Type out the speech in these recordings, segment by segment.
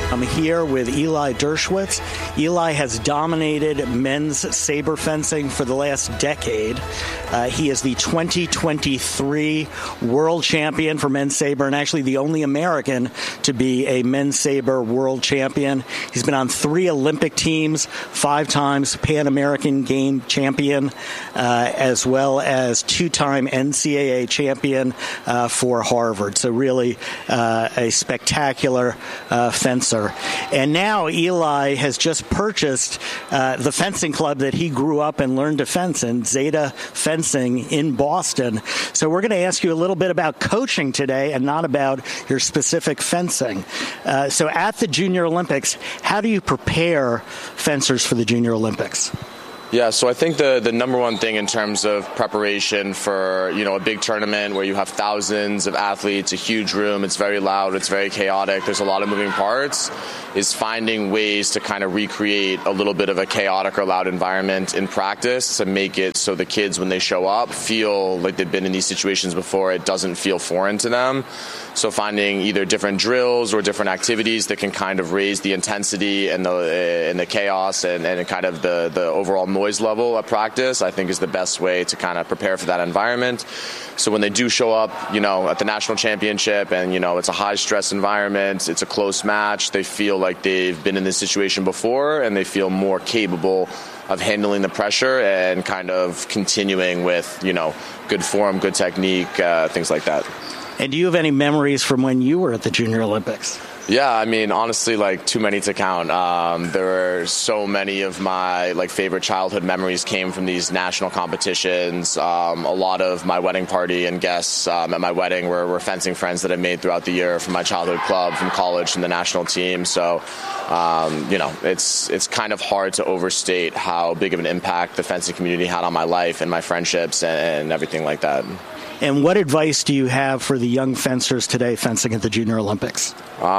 I'm here with Eli Dershowitz. Eli has dominated men's saber fencing for the last decade. He is the 2023 world champion for men's saber and actually the only American to be a men's saber world champion. He's been on 3 Olympic teams, 5 times Pan American game champion, as well as 2-time NCAA champion for Harvard. So really a spectacular fencer. And now Eli has just purchased the fencing club that he grew up and learned to fence in, Zeta Fencing in Boston. So we're going to ask you a little bit about coaching today and not about your specific fencing. So at the Junior Olympics, how do you prepare fencers for the Junior Olympics? Yeah, so I think the number one thing in terms of preparation for, a big tournament where you have thousands of athletes, a huge room, it's very loud, it's very chaotic, there's a lot of moving parts, is finding ways to kind of recreate a little bit of a chaotic or loud environment in practice to make it so the kids, when they show up, feel like they've been in these situations before. It doesn't feel foreign to them. So finding either different drills or different activities that can kind of raise the intensity and the chaos and kind of the overall noise level of practice, I think is the best way to kind of prepare for that environment. So when they do show up, at the national championship and, it's a high stress environment, it's a close match, they feel like they've been in this situation before and they feel more capable of handling the pressure and kind of continuing with, good form, good technique, things like that. And do you have any memories from when you were at the Junior Olympics? Yeah, I mean, honestly, too many to count. There were so many of my favorite childhood memories came from these national competitions. A lot of my wedding party and guests at my wedding were fencing friends that I made throughout the year from my childhood club, from college, from the national team. So, it's kind of hard to overstate how big of an impact the fencing community had on my life and my friendships and everything like that. And what advice do you have for the young fencers today fencing at the Junior Olympics?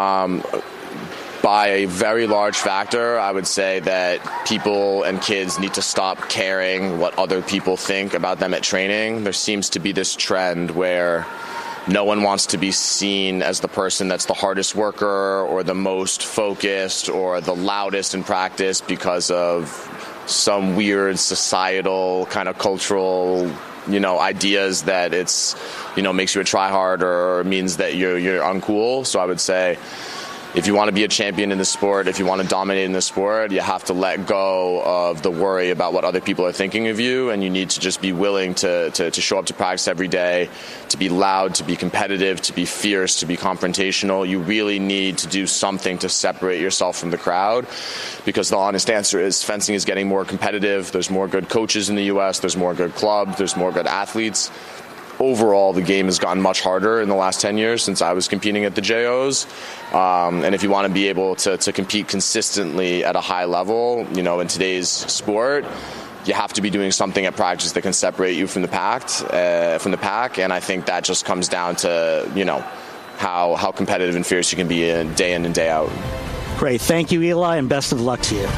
By a very large factor, I would say that people and kids need to stop caring what other people think about them at training. There seems to be this trend where no one wants to be seen as the person that's the hardest worker or the most focused or the loudest in practice because of some weird societal kind of cultural ideas that it's, makes you a tryhard or means that you're uncool. So I would say if you want to be a champion in the sport, if you want to dominate in the sport, you have to let go of the worry about what other people are thinking of you, and you need to just be willing to show up to practice every day, to be loud, to be competitive, to be fierce, to be confrontational. You really need to do something to separate yourself from the crowd, because the honest answer is fencing is getting more competitive. There's more good coaches in the U.S. There's more good clubs. There's more good athletes. Overall, the game has gotten much harder in the last 10 years since I was competing at the JOs. And if you want to be able to compete consistently at a high level, in today's sport, you have to be doing something at practice that can separate you from the pack. And I think that just comes down to, how competitive and fierce you can be in and day out. Great. Thank you, Eli, and best of luck to you.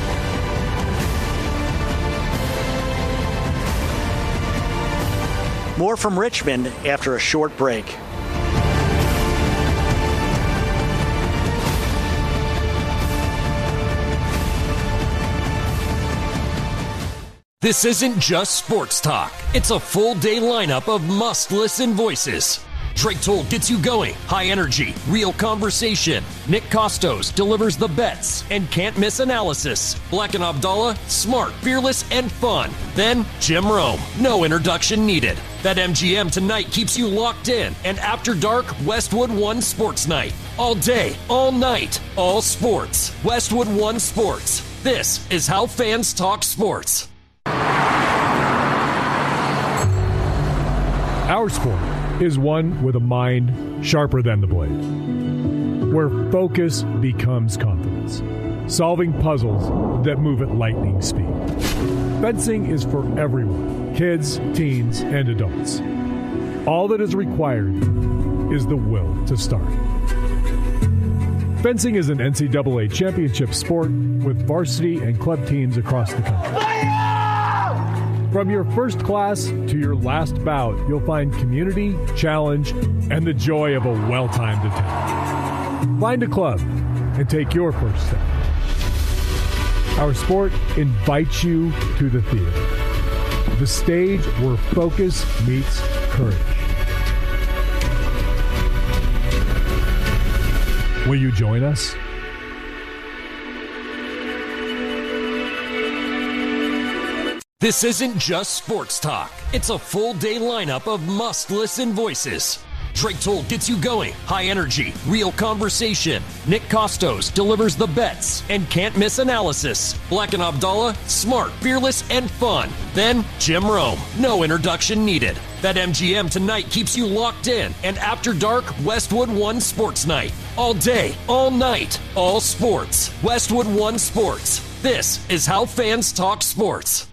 More from Richmond after a short break. This isn't just sports talk. It's a full day lineup of must-listen voices. Drake Toll gets you going. High energy, real conversation. Nick Costos delivers the bets and can't miss analysis. Black and Abdallah, smart, fearless, and fun. Then Jim Rome, no introduction needed. BetMGM tonight keeps you locked in. And after dark, Westwood One Sports Night. All day, all night, all sports. Westwood One Sports. This is how fans talk sports. Our sport is one with a mind sharper than the blade, where focus becomes confidence, solving puzzles that move at lightning speed. Fencing is for everyone, kids, teens, and adults. All that is required is the will to start. Fencing is an NCAA championship sport with varsity and club teams across the country. From your first class to your last bout, you'll find community, challenge, and the joy of a well-timed attack. Find a club, and take your first step. Our sport invites you to the theater, the stage where focus meets courage. Will you join us? This isn't just sports talk. It's a full day lineup of must-listen voices. Drake Toll gets you going. High energy, real conversation. Nick Kostos delivers the bets and can't miss analysis. Black and Abdallah, smart, fearless, and fun. Then Jim Rome, no introduction needed. BetMGM tonight keeps you locked in. And after dark, Westwood One Sports Night. All day, all night, all sports. Westwood One Sports. This is how fans talk sports.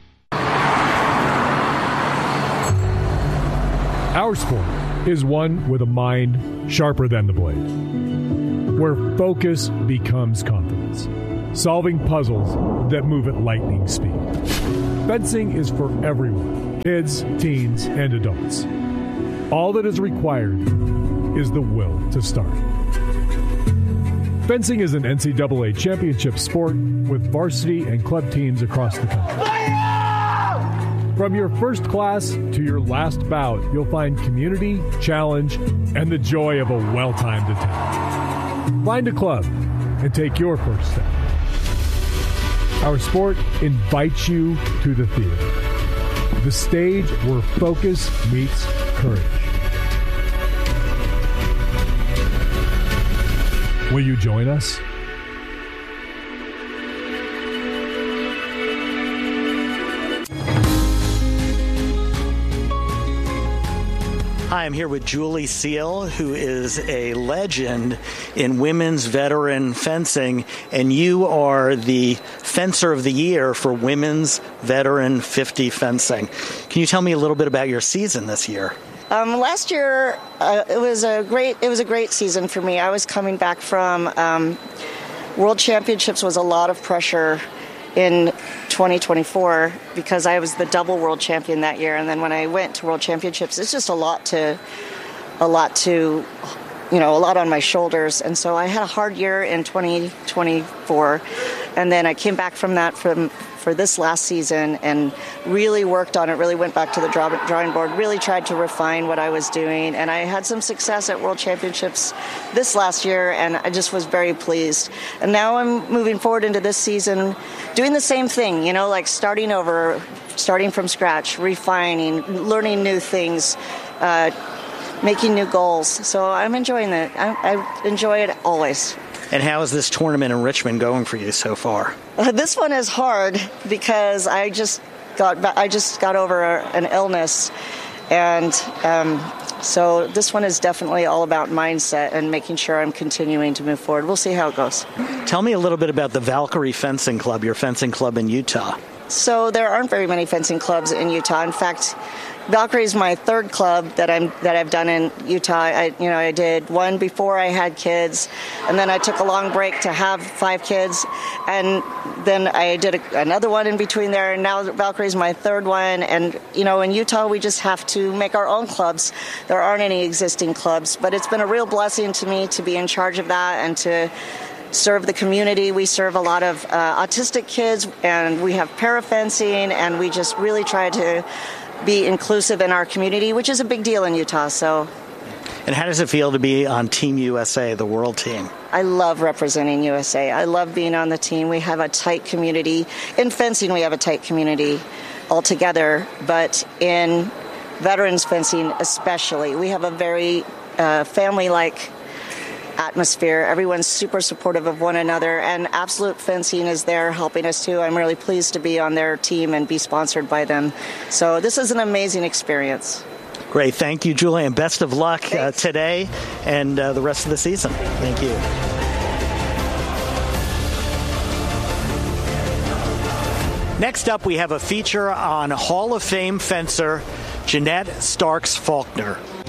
Our sport is one with a mind sharper than the blade, where focus becomes confidence, solving puzzles that move at lightning speed. Fencing is for everyone, kids, teens, and adults. All that is required is the will to start. Fencing is an NCAA championship sport with varsity and club teams across the country. From your first class to your last bout, you'll find community, challenge, and the joy of a well-timed attack. Find a club and take your first step. Our sport invites you to the theater, the stage where focus meets courage. Will you join us? Hi, I'm here with Julie Seal, who is a legend in women's veteran fencing, and you are the Fencer of the Year for Women's Veteran 50 Fencing. Can you tell me a little bit about your season this year? Last year, it was a great season for me. I was coming back from World Championships. Was a lot of pressure in 2024 because I was the double world champion that year, and then when I went to World Championships, it's just a lot on my shoulders, and so I had a hard year in 2024, and then I came back from that for this last season and really worked on it, really went back to the drawing board, really tried to refine what I was doing, and I had some success at World Championships this last year, and I just was very pleased. And now I'm moving forward into this season doing the same thing, like starting over, starting from scratch, refining, learning new things, making new goals. So I'm enjoying it. I enjoy it always. And how is this tournament in Richmond going for you so far? This one is hard because I just got over an illness, and so this one is definitely all about mindset and making sure I'm continuing to move forward. We'll see how it goes. Tell me a little bit about the Valkyrie Fencing Club, your fencing club in Utah. So there aren't very many fencing clubs in Utah. In fact, Valkyrie is my third club that I've done in Utah. I did one before I had kids, and then I took a long break to have 5 kids, and then I did another one in between there, and now Valkyrie is my third one. And in Utah we just have to make our own clubs. There aren't any existing clubs, but it's been a real blessing to me to be in charge of that and to serve the community. We serve a lot of autistic kids, and we have para-fencing, and we just really try to be inclusive in our community, which is a big deal in Utah. And how does it feel to be on Team USA, the world team? I love representing USA. I love being on the team. We have a tight community. In fencing, we have a tight community altogether, but in veterans fencing especially, we have a very family-like atmosphere. Everyone's super supportive of one another, and Absolute Fencing is there helping us too. I'm really pleased to be on their team and be sponsored by them. So this is an amazing experience. Great. Thank you, Julie, and best of luck today and the rest of the season. Thank you. Next up, we have a feature on Hall of Fame fencer Jeanette Starks Faulkner.